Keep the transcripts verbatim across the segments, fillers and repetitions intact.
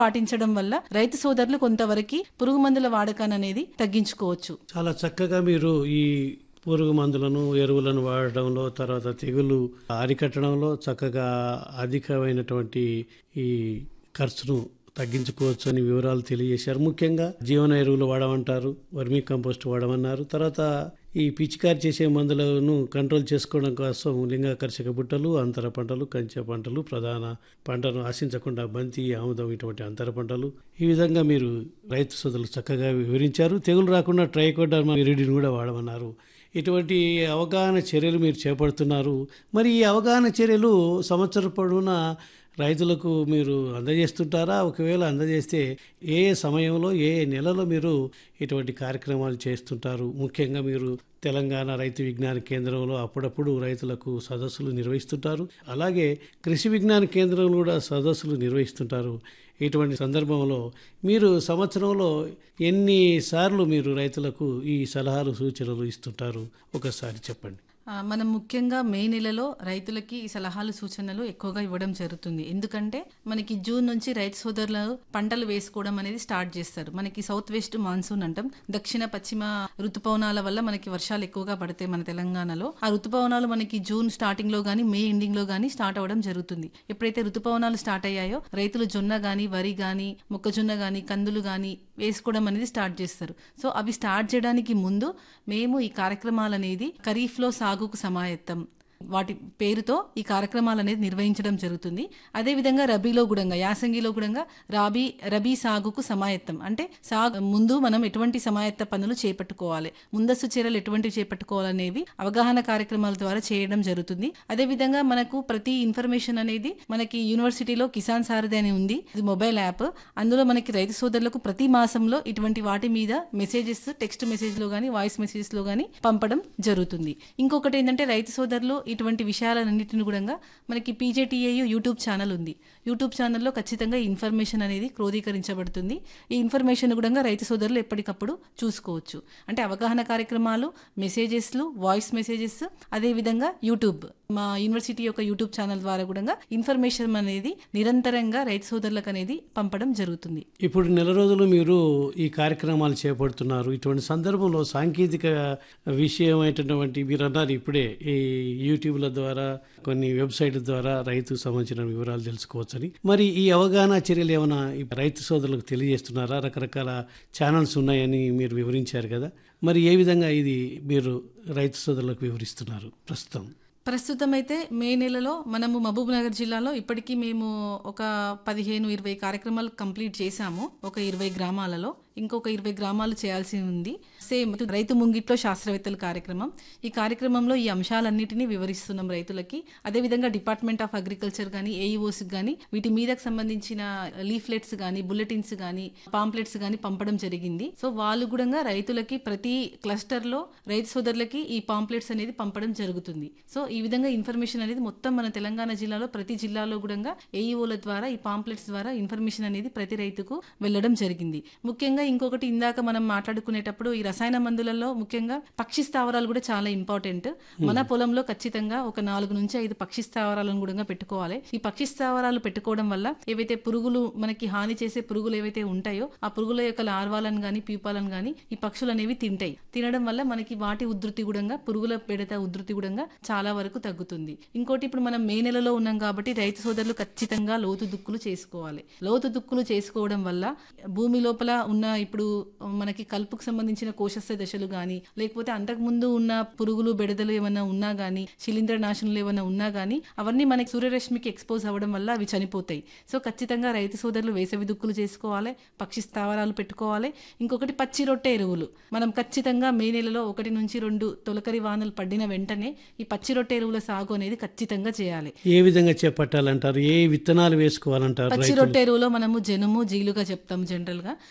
పాటించడం వల్ల రైతు సోదరులు కొంతవరకు పురుగు మందుల వాడకాన్ని అనేది తగ్గించుకోవచ్చు. చాలా చక్కగా మీరు ఈ పురుగు మందులను ఎరువులను వాడడంలో, తర్వాత తెగులు అరికట్టడంలో చక్కగా అధికమైనటువంటి ఈ ఖర్చును తగ్గించుకోవచ్చు అని వివరాలు తెలియజేశారు. ముఖ్యంగా జీవన ఎరువులు వాడమంటారు, వర్మీ కంపోస్ట్ వాడమన్నారు. తర్వాత ఈ పిచికారి చేసే మందులను కంట్రోల్ చేసుకోవడం కోసం లింగాకర్షక బుట్టలు, అంతర పంటలు, కంచె పంటలు, ప్రధాన పంటను ఆశించకుండా బంతి, ఆముదం ఇటువంటి అంతర పంటలు, ఈ విధంగా మీరు రైతు సోదరులు చక్కగా వివరించారు. తెగులు రాకుండా ట్రైకోడర్మా విరిడిని కూడా వాడమన్నారు. ఇటువంటి అవగాహన చర్యలు మీరు చేపడుతున్నారు. మరి ఈ అవగాహన చర్యలు సంవత్సరం పొడవునా రైతులకు మీరు అందజేస్తుంటారా? ఒకవేళ అందజేస్తే ఏ ఏ సమయంలో, ఏ ఏ నెలలో మీరు ఇటువంటి కార్యక్రమాలు చేస్తుంటారు? ముఖ్యంగా మీరు తెలంగాణ రైతు విజ్ఞాన కేంద్రంలో అప్పుడప్పుడు రైతులకు సదస్సులు నిర్వహిస్తుంటారు. అలాగే కృషి విజ్ఞాన కేంద్రంలో కూడా సదస్సులు నిర్వహిస్తుంటారు. ఇటువంటి సందర్భంలో మీరు సంవత్సరంలో ఎన్నిసార్లు మీరు రైతులకు ఈ సలహాలు, సూచనలు ఇస్తుంటారు? ఒకసారి చెప్పండి. మనం ముఖ్యంగా మే నెలలో రైతులకి ఈ సలహాలు, సూచనలు ఎక్కువగా ఇవ్వడం జరుగుతుంది. ఎందుకంటే మనకి జూన్ నుంచి రైతు సోదరులు పంటలు వేసుకోవడం అనేది స్టార్ట్ చేస్తారు. మనకి సౌత్ వెస్ట్ మాన్సూన్ అంటాం, దక్షిణ పశ్చిమ ఋతుపవనాల వల్ల మనకి వర్షాలు ఎక్కువగా పడతాయి మన తెలంగాణలో. ఆ ఋతుపవనాలు మనకి జూన్ స్టార్టింగ్ లో గానీ, మే ఎండింగ్ లో గానీ స్టార్ట్ అవ్వడం జరుగుతుంది. ఎప్పుడైతే ఋతుపవనాలు స్టార్ట్ అయ్యాయో రైతులు జొన్న గానీ, వరి గానీ, మొక్కజొన్న గానీ, కందులు గానీ వేసుకోవడం అనేది స్టార్ట్ చేస్తారు. సో అవి స్టార్ట్ చేయడానికి ముందు మేము ఈ కార్యక్రమాలు అనేది ఖరీఫ్ లో సాగుకు సమాయత్తం వాటి పేరుతో ఈ కార్యక్రమాలు అనేది నిర్వహించడం జరుగుతుంది. అదేవిధంగా రబీలో కూడా, యాసంగిలో కూడా రాబీ రబీ సాగుకు సమాయత్తం అంటే సాగు ముందు మనం ఎటువంటి సమాయత్త పనులు చేపట్టుకోవాలి, ముందస్తు చర్యలు ఎటువంటివి చేపట్టుకోవాలనేవి అవగాహన కార్యక్రమాల ద్వారా చేయడం జరుగుతుంది. అదేవిధంగా మనకు ప్రతి ఇన్ఫర్మేషన్ అనేది మనకి యూనివర్సిటీలో కిసాన్ సారథి అని ఉంది, ఇది మొబైల్ యాప్. అందులో మనకి రైతు సోదరులకు ప్రతి మాసంలో ఇటువంటి వాటి మీద మెసేజెస్, టెక్స్ట్ మెసేజ్ లో గానీ, వాయిస్ మెసేజెస్ లో గానీ పంపడం జరుగుతుంది. ఇంకొకటి ఏంటంటే రైతు సోదరులు ఇటువంటి విషయాలన్నింటిని కూడా మనకి పీజేటీఏయు యూట్యూబ్ ఛానల్ ఉంది. యూట్యూబ్ ఛానల్లో ఖచ్చితంగా ఇన్ఫర్మేషన్ అనేది క్రోడీకరించబడుతుంది. ఈ ఇన్ఫర్మేషన్ కూడా రైతు సోదరులు ఎప్పటికప్పుడు చూసుకోవచ్చు. అంటే అవగాహన కార్యక్రమాలు, మెసేజెస్లు, వాయిస్ మెసేజెస్, అదేవిధంగా యూట్యూబ్, మా యూనివర్సిటీ యొక్క యూట్యూబ్ ఛానల్ ద్వారా కూడా ఇన్ఫర్మేషన్ అనేది నిరంతరంగా రైతు సోదరులకు అనేది పంపడం జరుగుతుంది. ఇప్పుడు నెల రోజులు మీరు ఈ కార్యక్రమాలు చేపడుతున్నారు. ఇటువంటి సందర్భంలో సాంకేతిక విషయమైనటువంటి మీరు అన్నారు ఇప్పుడే ఈ యూట్యూబ్ల ద్వారా, కొన్ని వెబ్సైట్ల ద్వారా రైతుకు సంబంధించిన వివరాలు తెలుసుకోవచ్చని. మరి ఈ అవగాహన చర్యలు ఏమైనా రైతు సోదరులకు తెలియజేస్తున్నారా? రకరకాల ఛానల్స్ ఉన్నాయని మీరు వివరించారు కదా, మరి ఏ విధంగా ఇది మీరు రైతు సోదరులకు వివరిస్తున్నారు ప్రస్తుతం? ప్రస్తుతం అయితే మే నెలలో మనము మహబూబ్ నగర్ జిల్లాలో ఇప్పటికీ మేము ఒక పదిహేను ఇరవై కార్యక్రమాలు కంప్లీట్ చేశాము. ఒక ఇరవై గ్రామాలలో ఇంకొక ఇరవై గ్రామాలు చేయాల్సి ఉంది. సేమ్ రైతు ముంగిట్లో శాస్త్రవేత్తల కార్యక్రమం. ఈ కార్యక్రమంలో ఈ అంశాలన్నిటినీ వివరిస్తున్నాం రైతులకి. అదేవిధంగా డిపార్ట్మెంట్ ఆఫ్ అగ్రికల్చర్ కానీ, ఏఈఓస్ కానీ వీటి మీదకు సంబంధించిన లీఫ్లెట్స్ కానీ, బుల్లెటిన్స్ కానీ, పాంప్లెట్స్ కానీ పంపడం జరిగింది. సో వాళ్ళు కూడా రైతులకి ప్రతి క్లస్టర్ లో రైతు సోదరులకి ఈ పాంప్లెట్స్ అనేది పంపడం జరుగుతుంది. సో ఈ విధంగా ఇన్ఫర్మేషన్ అనేది మొత్తం మన తెలంగాణ జిల్లాలో ప్రతి జిల్లాలో కూడా ఏఈఓల ద్వారా ఈ పాంప్లెట్స్ ద్వారా ఇన్ఫర్మేషన్ అనేది ప్రతి రైతుకు వెళ్లడం జరిగింది. ముఖ్యంగా ఇంకొకటి ఇందాక మనం మాట్లాడుకునేటప్పుడు ఈ రసాయన మందులలో ముఖ్యంగా పక్షి స్థావరాలు కూడా చాలా ఇంపార్టెంట్. మన పొలంలో ఖచ్చితంగా ఒక నాలుగు నుంచి ఐదు పక్షి స్థావరాలను కూడా పెట్టుకోవాలి. ఈ పక్షి స్థావరాలు పెట్టుకోవడం వల్ల ఏవైతే పురుగులు మనకి హాని చేసే పురుగులు ఏవైతే ఉంటాయో ఆ పురుగుల యొక్క లార్వాలను గానీ, ప్యూపాలను గానీ ఈ పక్షులు అనేవి తింటాయి. తినడం వల్ల మనకి వాటి ఉధృతి కూడా, పురుగుల బెడత ఉధృతి కూడా చాలా వరకు తగ్గుతుంది. ఇంకోటి ఇప్పుడు మనం మే నెలలో ఉన్నాం కాబట్టి రైతు సోదరులు ఖచ్చితంగా లోతు దుక్కులు చేసుకోవాలి. లోతు దుక్కులు చేసుకోవడం వల్ల భూమి లోపల ఉన్న ఇప్పుడు మనకి కలుపుకు సంబంధించిన కోశస్థ దశలు గానీ, లేకపోతే అంతకుముందు ఉన్న పురుగులు, బెడదలు ఏమైనా ఉన్నా గానీ, శిలీంద్ర నాశనలు ఏమైనా ఉన్నా గానీ అవన్నీ మనకి సూర్యరశ్మికి ఎక్స్పోజ్ అవ్వడం వల్ల అవి చనిపోతాయి. సో ఖచ్చితంగా రైతు సోదరులు వేసవి దుక్కులు చేసుకోవాలి, పక్షి స్థావరాలు పెట్టుకోవాలి. ఇంకొకటి పచ్చి రొట్టె ఎరువులు. మనం ఖచ్చితంగా మే నెలలో ఒకటి నుంచి రెండు తొలకరి వానలు పడిన వెంటనే ఈ పచ్చి రొట్టె ఎరువుల సాగు అనేది ఖచ్చితంగా చేయాలి. ఏ విధంగా చేపట్టాలంటారు? ఏ విత్తనాలు వేసుకోవాలంటారు? పచ్చి రొట్టె ఎరువులో మనము జనుము, జీలుగా చెప్తాం జనరల్ గా. జనుము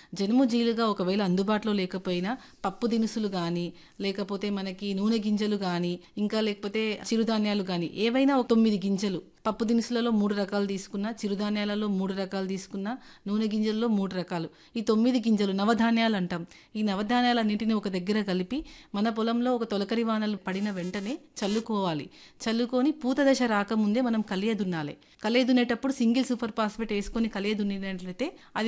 జీలుగా ఒకవేళ అందుబాటులో లేకపోయినా పప్పు దినుసులు కానీ లేకపోతే మనకి నూనె గింజలు కానీ ఇంకా లేకపోతే చిరుధాన్యాలు కానీ ఏవైనా ఒక తొమ్మిది గింజలు పప్పు దినుసులలో మూడు రకాలు తీసుకున్నా, చిరుధాన్యాలలో మూడు రకాలు తీసుకున్నా, నూనె గింజల్లో మూడు రకాలు, ఈ తొమ్మిది గింజలు నవధాన్యాలు అంటాం. ఈ నవధాన్యాలన్నింటినీ ఒక దగ్గర కలిపి మన పొలంలో ఒక తొలకరి వానలు పడిన వెంటనే చల్లుకోవాలి. చల్లుకొని పూత దశ రాకముందే మనం కలియ దున్నాలి. కలియ దున్నేటప్పుడు సింగిల్ సూపర్ ఫాస్ఫేట్ వేసుకొని కలియ దున్నినట్లయితే అది